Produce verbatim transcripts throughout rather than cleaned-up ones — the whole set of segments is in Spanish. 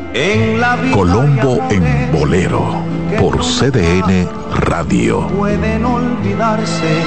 En la vida Colombo en Bolero, por C D N Radio. Pueden olvidarse.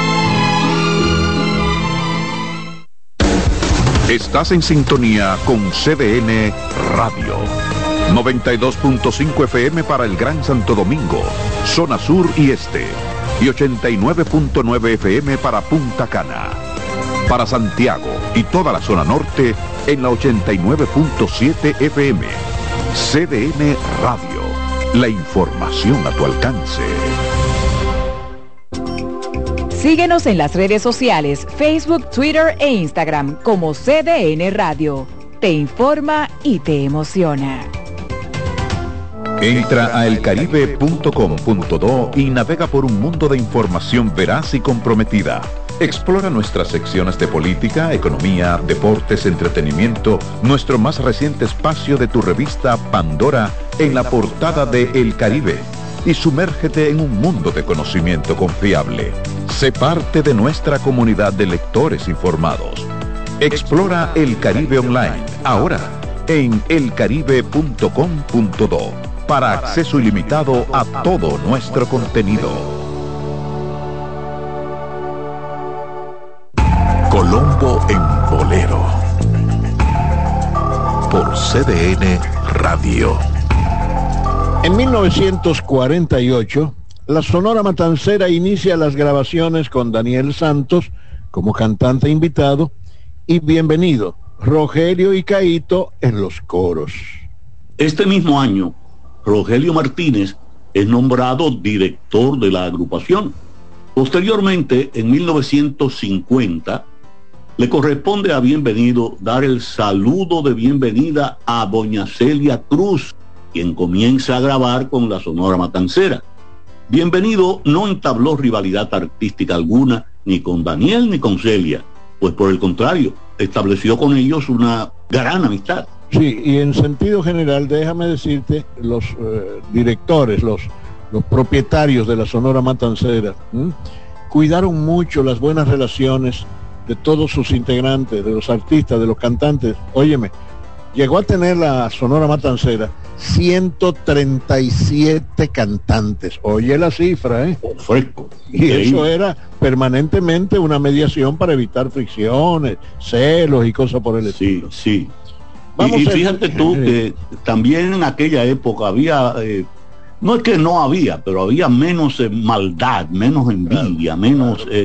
Estás en sintonía con C D N Radio. noventa y dos punto cinco F M para el Gran Santo Domingo, zona sur y este. Y ochenta y nueve punto nueve F M para Punta Cana. Para Santiago y toda la zona norte en la ochenta y nueve punto siete F M. C D N Radio. La información a tu alcance. Síguenos en las redes sociales, Facebook, Twitter e Instagram como C D N Radio. Te informa y te emociona. Entra a elcaribe punto com punto do y navega por un mundo de información veraz y comprometida. Explora nuestras secciones de política, economía, deportes, entretenimiento, nuestro más reciente espacio de tu revista Pandora en la portada de El Caribe y sumérgete en un mundo de conocimiento confiable. Sé parte de nuestra comunidad de lectores informados. Explora El Caribe Online, ahora en elcaribe punto com punto do, para acceso ilimitado a todo nuestro contenido. Colombo en Bolero, por C D N Radio. En mil novecientos cuarenta y ocho, la Sonora Matancera inicia las grabaciones con Daniel Santos como cantante invitado y Bienvenido, Rogelio y Caíto en los coros. Este mismo año, Rogelio Martínez es nombrado director de la agrupación. Posteriormente, en mil novecientos cincuenta, le corresponde a Bienvenido dar el saludo de bienvenida a doña Celia Cruz, quien comienza a grabar con la Sonora Matancera. Bienvenido no entabló rivalidad artística alguna, ni con Daniel ni con Celia, pues por el contrario, estableció con ellos una gran amistad. Sí, y en sentido general, déjame decirte, los eh, directores, los, los propietarios de la Sonora Matancera, ¿m? cuidaron mucho las buenas relaciones de todos sus integrantes, de los artistas, de los cantantes. Óyeme, llegó a tener la Sonora Matancera ciento treinta y siete cantantes. Oye la cifra, ¿eh? Fresco. Y eso era permanentemente una mediación para evitar fricciones, celos y cosas por el estilo. Sí, sí. Vamos y, y fíjate a... tú que también en aquella época había, eh, no es que no había, pero había menos eh, maldad, menos envidia, claro, menos... Claro. Eh,